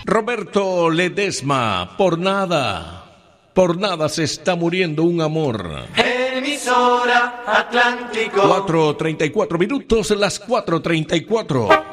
Roberto Ledesma, por nada se está muriendo un amor. Emisora Atlántico. 4:34 minutos, las 4:34.